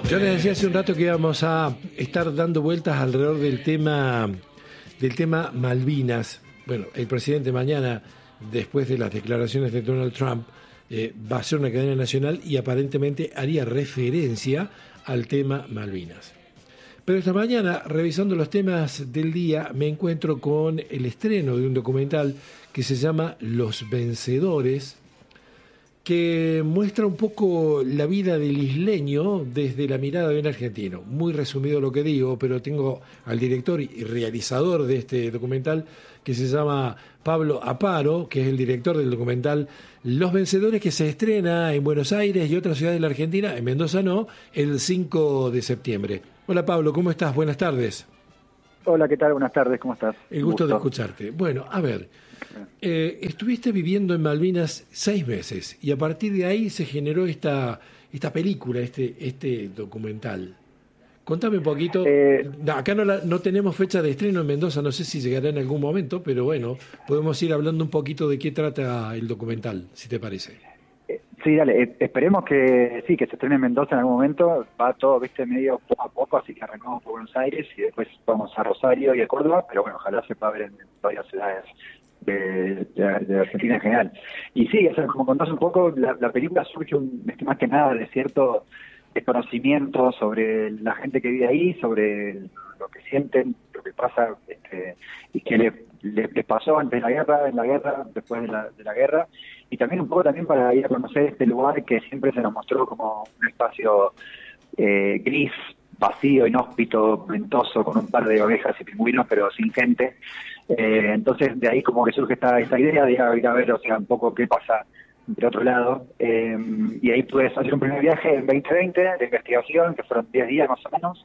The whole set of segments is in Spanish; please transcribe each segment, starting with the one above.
Yo les decía hace un rato que íbamos a estar dando vueltas alrededor del tema Malvinas. Bueno, el presidente mañana, después de las declaraciones de Donald Trump, va a hacer una cadena nacional y aparentemente haría referencia al tema Malvinas. Pero esta mañana, revisando los temas del día, me encuentro con el estreno de un documental que se llama Los Vencedores, que muestra un poco la vida del isleño desde la mirada de un argentino. Muy resumido lo que digo, pero tengo al director y realizador de este documental, que se llama Pablo Aparo, que es el director del documental Los Vencedores, que se estrena en Buenos Aires y otras ciudades de la Argentina, en Mendoza no, el 5 de septiembre. Hola Pablo, ¿cómo estás? Buenas tardes. Hola, ¿qué tal? Buenas tardes, ¿cómo estás? El gusto de escucharte. Bueno, a ver, estuviste viviendo en Malvinas 6 meses y a partir de ahí se generó esta película, este documental. Contame un poquito. Acá no tenemos fecha de estreno en Mendoza, no sé si llegará en algún momento, pero bueno, podemos ir hablando un poquito de qué trata el documental, si te parece. Sí, dale, esperemos que sí, que se estrene en Mendoza en algún momento. Va todo, viste, medio poco a poco, así que arrancamos por Buenos Aires y después vamos a Rosario y a Córdoba, pero bueno, ojalá se pueda ver en varias ciudades de Argentina en general. Y sí, o sea, como contás un poco, la película surge más que nada de cierto desconocimiento sobre la gente que vive ahí, sobre lo que sienten, lo que pasa, y que les pasó antes de la guerra, en la guerra, después de la guerra, y también un poco también para ir a conocer este lugar que siempre se nos mostró como un espacio gris, vacío, inhóspito, ventoso, con un par de ovejas y pingüinos, pero sin gente. Entonces de ahí como que surge esta idea de ir a ver, o sea, un poco qué pasa del otro lado, y ahí pude hacer un primer viaje en 2020 de investigación, que fueron 10 días más o menos,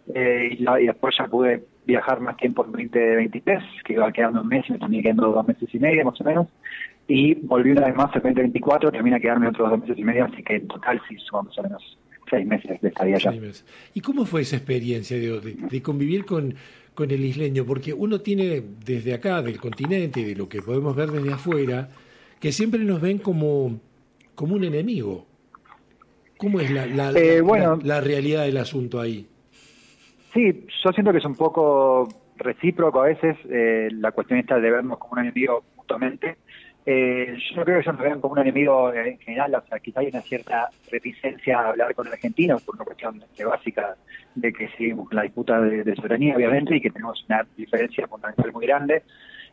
y después ya pude viajar más tiempo en 2023, que iba quedando un mes, me terminé quedando 2 meses y medio más o menos, y volví una vez más en 2024, terminé a quedarme otros 2 meses y medio, así que en total sí sumamos más o menos 6 meses de estadía allá. ¿Y cómo fue esa experiencia de convivir con el isleño? Porque uno tiene desde acá, del continente, y de lo que podemos ver desde afuera, que siempre nos ven como un enemigo. ¿Cómo es la realidad del asunto ahí? Sí, yo siento que es un poco recíproco a veces, la cuestión esta de vernos como un enemigo mutuamente. Yo no creo que ellos nos vean como un enemigo en general, o sea, quizá hay una cierta reticencia a hablar con el argentino por una cuestión básica de que seguimos con la disputa de soberanía, obviamente, y que tenemos una diferencia fundamental muy grande.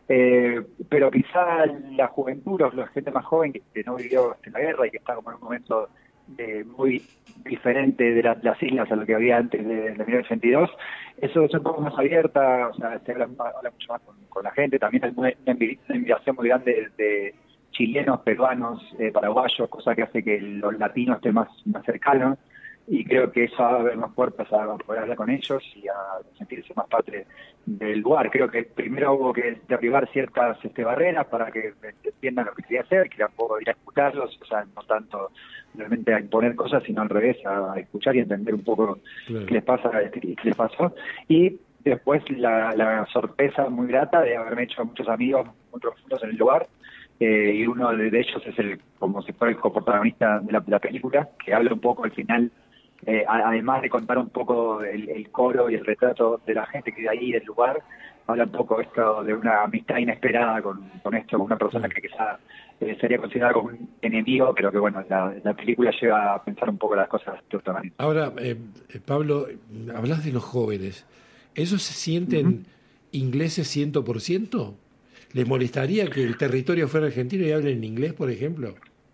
Pero quizá la juventud, la gente más joven que no vivió la guerra y que está como en un momento muy diferente de las islas a lo que había antes de 1982, eso es un poco más abierta, o sea, se habla mucho más con la gente. También hay una inmigración muy grande de chilenos, peruanos, paraguayos, cosa que hace que los latinos estén más cercanos, y creo que eso va a haber más puertas a poder hablar con ellos y a sentirse más parte del lugar. Creo que primero hubo que derribar ciertas barreras para que entiendan lo que quería hacer, que era un poco ir a escucharlos, o sea, no tanto realmente a imponer cosas, sino al revés, a escuchar y entender un poco qué les pasa, qué les pasó. Y después la sorpresa muy grata de haberme hecho muchos amigos muy profundos en el lugar, y uno de ellos es como si fuera el coprotagonista de la película, que habla un poco al final, además de contar un poco el coro y el retrato de la gente que de ahí, del lugar, habla un poco esto de una amistad inesperada con una persona que quizá sería considerada como un enemigo, pero que bueno, la película lleva a pensar un poco las cosas de otra manera. Ahora, Pablo, hablas de los jóvenes. ¿Ellos se sienten ingleses 100%? ¿Les molestaría que el territorio fuera argentino y hablen inglés, por ejemplo?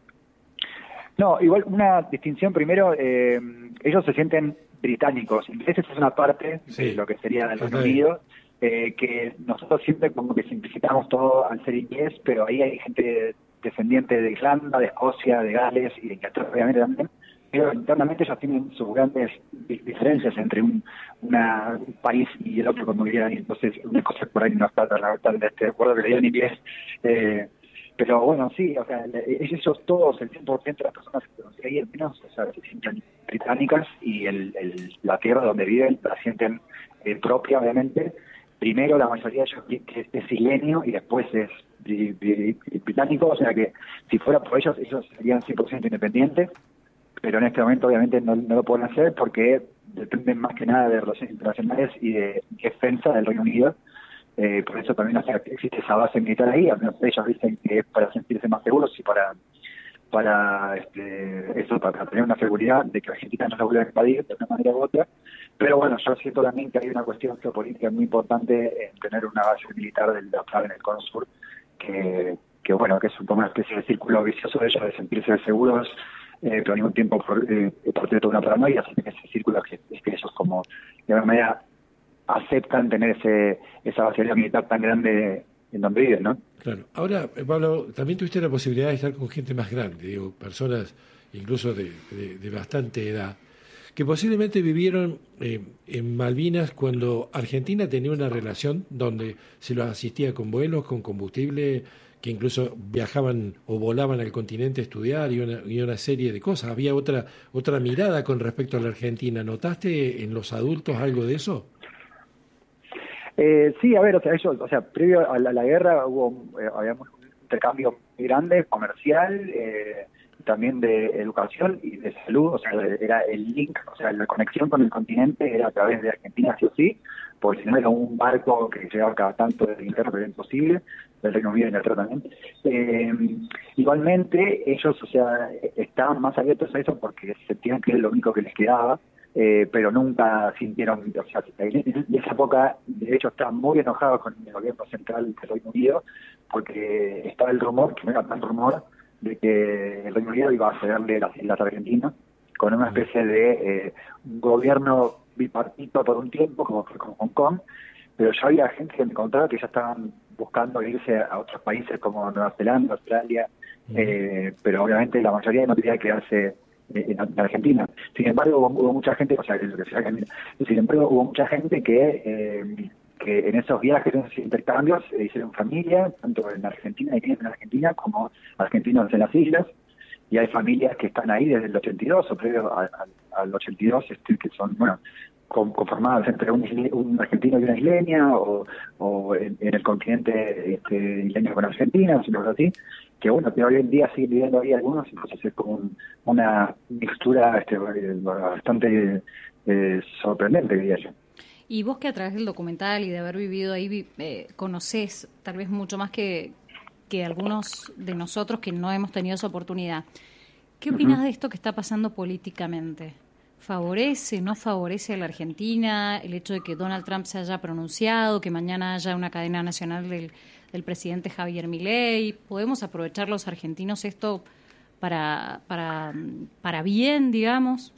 No, igual una distinción primero, ellos se sienten británicos. Ingleses es una parte de lo que sería el Reino Unido, que nosotros siempre como que simplificamos todo al ser inglés, pero ahí hay gente descendiente de Irlanda, de Escocia, de Gales y de Inglaterra, obviamente también, pero internamente ellos tienen sus grandes diferencias entre un país y el otro, como dirían, entonces una cosa por ahí no está tan de acuerdo que le digan en inglés, pero bueno, sí, o sea, ellos todos, el 100% de las personas que conocí ahí, al menos, o sea, se sienten británicas y la tierra donde viven la sienten propia, obviamente. Primero, la mayoría de ellos es isleño y después es británico, o sea que si fuera por ellos serían 100% independientes. pero en este momento obviamente no lo pueden hacer porque dependen más que nada de relaciones internacionales y de defensa del Reino Unido. Por eso también existe esa base militar ahí, al menos ellos dicen que es para sentirse más seguros y para tener una seguridad de que Argentina no la vuelva a invadir de una manera u otra. Pero bueno, yo siento también que hay una cuestión geopolítica muy importante en tener una base militar en el Cono Sur, que bueno, que es como una especie de círculo vicioso de ellos de sentirse seguros, pero al mismo tiempo parte de toda una paranoia, así que ese círculo es que ellos como de alguna manera aceptan tener esa base militar tan grande en donde viven, ¿no? Claro. Ahora, Pablo, también tuviste la posibilidad de estar con gente más grande, digo, personas incluso de bastante edad, que posiblemente vivieron en Malvinas cuando Argentina tenía una relación donde se los asistía con vuelos, con combustible, que incluso viajaban o volaban al continente a estudiar y una serie de cosas. Había otra mirada con respecto a la Argentina. ¿Notaste en los adultos algo de eso? Sí, a ver, previo a la guerra había un intercambio muy grande, comercial, también de educación y de salud, o sea, era el link, o sea, la conexión con el continente era a través de Argentina sí o sí, porque si no era un barco que llegaba cada tanto de Inglaterra, pero era imposible, del Reino Unido y Inglaterra también. Igualmente, ellos, o sea, estaban más abiertos a eso porque sentían que era lo único que les quedaba, pero nunca sintieron, o sea, en esa época, de hecho, estaban muy enojados con el gobierno central del Reino Unido, porque estaba el rumor, que no era tan rumor, de que el Reino Unido iba a cederle las Islas Argentinas con una especie de gobierno bipartito por un tiempo, como fue con Hong Kong, pero ya había gente que me contaba que ya estaban buscando irse a otros países como Nueva Zelanda, Australia, pero obviamente la mayoría no quería quedarse en Argentina. Sin embargo, hubo mucha gente, hubo mucha gente que en esos viajes, en esos intercambios, hicieron familia, tanto en Argentina, en Argentina, como argentinos en las islas, y hay familias que están ahí desde el 82 o previo al 82, que son, bueno, conformadas entre un argentino y una isleña, o en el continente isleño con Argentina, o algo así, que bueno, que hoy en día siguen viviendo ahí algunos, entonces es como una mixtura bastante sorprendente, diría yo. Y vos, que a través del documental y de haber vivido ahí, conocés tal vez mucho más que algunos de nosotros que no hemos tenido esa oportunidad. ¿Qué opinás de esto que está pasando políticamente? ¿Favorece, no favorece a la Argentina el hecho de que Donald Trump se haya pronunciado, que mañana haya una cadena nacional del presidente Javier Milei? ¿Podemos aprovechar los argentinos esto para bien, digamos?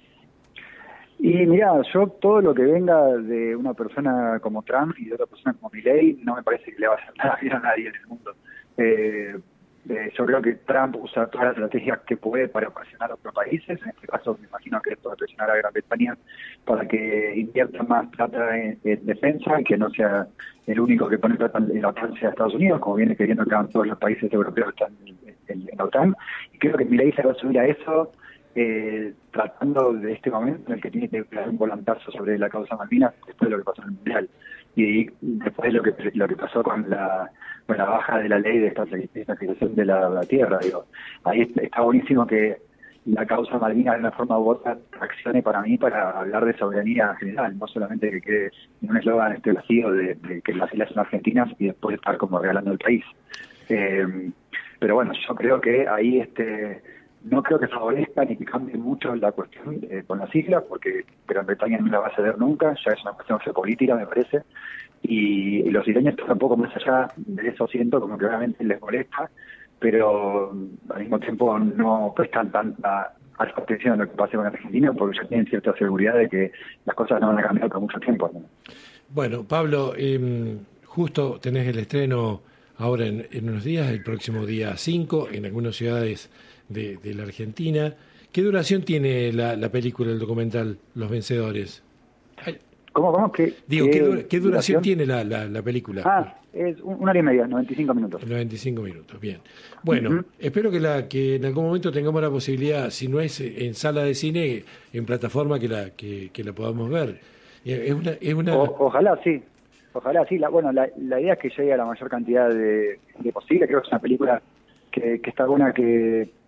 Y mira, yo todo lo que venga de una persona como Trump y de otra persona como Milei no me parece que le va a hacer nada bien a nadie en el mundo. Yo creo que Trump usa todas las estrategias que puede para presionar a otros países. En este caso, me imagino que esto va a presionar a Gran Bretaña para que invierta más plata en defensa y que no sea el único que pone plata en la OTAN sea Estados Unidos, como viene queriendo que hagan todos los países europeos que están en la OTAN. Y creo que Milei se va a subir a eso, tratando de este momento en el que tiene que dar un volantazo sobre la causa Malvinas después de lo que pasó en el Mundial y después de lo que pasó con la baja de la ley de estatización de la tierra. Digo, ahí está buenísimo que la causa Malvinas de una forma u otra accione para mí para hablar de soberanía general, no solamente que quede en un eslogan vacío de que las islas son argentinas y después estar como regalando el país. Pero bueno, yo creo que ahí no creo que favorezca ni que cambie mucho la cuestión con las islas, porque Gran Bretaña no la va a ceder nunca, ya es una cuestión geopolítica, me parece, y los isleños tampoco más allá de eso siento como que obviamente les molesta, pero al mismo tiempo no prestan tanta atención a lo que pase con Argentina, porque ya tienen cierta seguridad de que las cosas no van a cambiar por mucho tiempo, ¿no? Bueno, Pablo, justo tenés el estreno ahora en unos días, el próximo día 5, en algunas ciudades de la Argentina. ¿Qué duración tiene la película, el documental Los Vencedores? ¿Cómo? ¿Qué duración tiene la película? Es 1 hora y media, 95 minutos. 95 minutos, bien. Bueno, espero que en algún momento tengamos la posibilidad, si no es en sala de cine, en plataforma que la podamos ver. Ojalá sí. La idea es que llegue a la mayor cantidad de posible. Creo que es una película que está buena que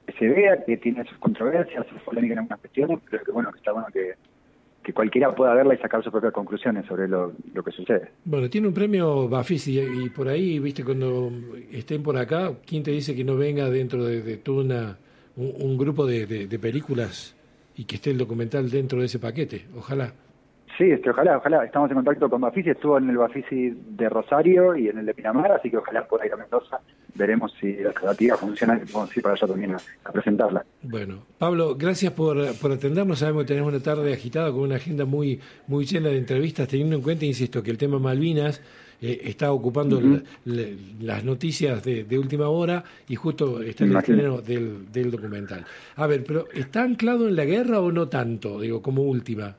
se vea, que tiene sus controversias, sus polémicas en algunas cuestiones, pero que bueno, que está bueno que cualquiera pueda verla y sacar sus propias conclusiones sobre lo que sucede. Bueno, tiene un premio Bafisi y por ahí, viste, cuando estén por acá, ¿quién te dice que no venga dentro de todo un grupo de películas y que esté el documental dentro de ese paquete? Ojalá. Sí, ojalá. Estamos en contacto con Bafisi, estuvo en el Bafisi de Rosario y en el de Pinamar, así que ojalá pueda ir a Mendoza. Veremos si la creativa funciona y podemos ir para allá también a presentarla. Bueno, Pablo, gracias por atendernos. Sabemos que tenemos una tarde agitada con una agenda muy llena de entrevistas, teniendo en cuenta, insisto, que el tema Malvinas está ocupando las noticias de última hora y justo está en el estreno del documental. A ver, pero ¿está anclado en la guerra o no tanto, digo, como última?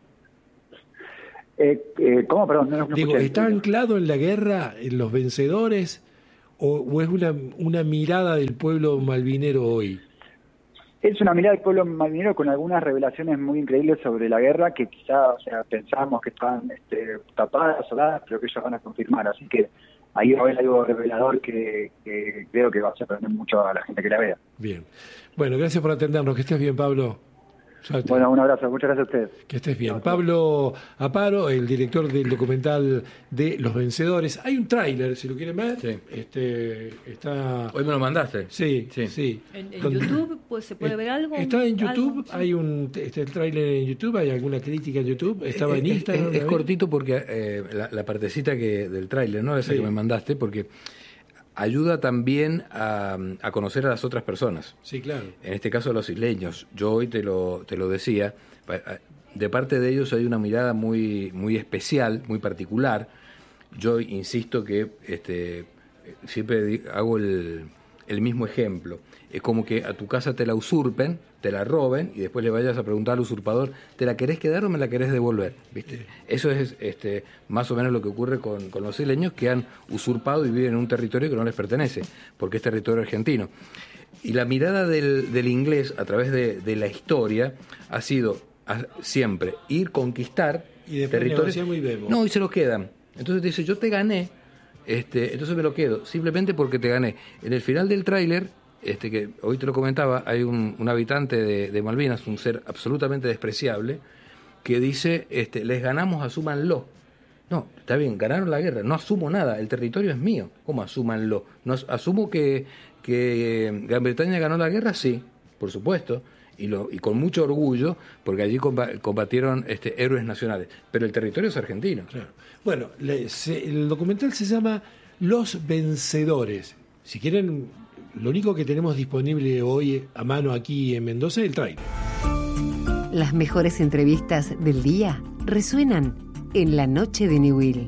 ¿Cómo? Perdón, no digo, ¿está anclado en la guerra, en los vencedores, o es una mirada del pueblo malvinero hoy? Es una mirada del pueblo malvinero con algunas revelaciones muy increíbles sobre la guerra que quizá, pensábamos que estaban tapadas, soladas, pero que ellos van a confirmar. Así que ahí va a haber algo revelador que creo que va a sorprender mucho a la gente que la vea. Bien. Bueno, gracias por atendernos. Que estés bien, Pablo. Suerte. Bueno, un abrazo, muchas gracias a ustedes. Que estés bien. Pablo Aparo, el director del documental de Los Vencedores. Hay un tráiler, si lo quieren ver. Sí. Está... ¿Hoy me lo mandaste? Sí. ¿En YouTube pues, se puede ver algo? Está en YouTube, ¿Algo? Hay el tráiler en YouTube, hay alguna crítica en YouTube. Estaba en Instagram. Es cortito porque la partecita del tráiler, ¿no? Esa que me mandaste, porque ayuda también a conocer a las otras personas. Sí, claro. En este caso a los isleños. Yo hoy te lo decía, de parte de ellos hay una mirada muy especial, muy particular. Yo insisto que siempre hago el mismo ejemplo. Es como que a tu casa te la usurpen, te la roben y después le vayas a preguntar al usurpador, ¿te la querés quedar o me la querés devolver? ¿Viste? Eso es más o menos lo que ocurre con los isleños que han usurpado y viven en un territorio que no les pertenece, porque es territorio argentino. Y la mirada del inglés a través de la historia ha sido siempre ir, conquistar y territorios. No, y se los quedan. Entonces dice, yo te gané, entonces me lo quedo, simplemente porque te gané. En el final del tráiler, que hoy te lo comentaba, hay un habitante de Malvinas, un ser absolutamente despreciable, que dice, les ganamos, asúmanlo. No, está bien, ganaron la guerra, no asumo nada, el territorio es mío. ¿Cómo asúmanlo? No, asumo que Gran Bretaña ganó la guerra, sí, por supuesto, y con mucho orgullo, porque allí combatieron héroes nacionales, pero el territorio es argentino. Claro. Bueno, el documental se llama Los Vencedores. Si quieren, lo único que tenemos disponible hoy a mano aquí en Mendoza es el tráiler. Las mejores entrevistas del día resuenan en la noche de Newell.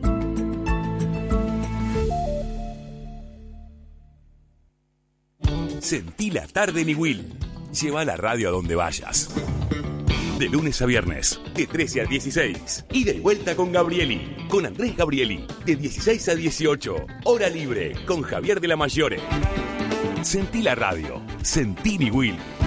Sentí la tarde Newell. Lleva la radio a donde vayas. De lunes a viernes, de 13 a 16. Ida y vuelta con Gabrieli, con Andrés Gabrieli, de 16 a 18. Hora libre, con Javier de la Mayore. Sentí la radio. Sentí Newell.